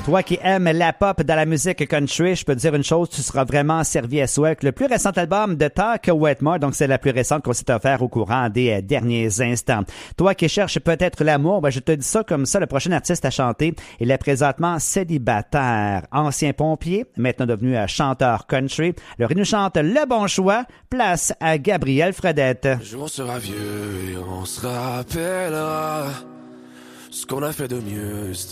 Toi qui aimes la pop dans la musique country, je peux te dire une chose, tu seras vraiment servi à souhait avec le plus récent album de Talk Wetmore, donc c'est la plus récente qu'on s'est offert au courant des derniers instants. Toi qui cherches peut-être l'amour, je te dis ça comme ça, le prochain artiste à chanter, il est présentement célibataire, ancien pompier, maintenant devenu chanteur country. Alors il nous chante Le Bon Choix, place à Gabriel Fredette. Un jour on sera vieux et on se rappellera ce qu'on a fait de mieux.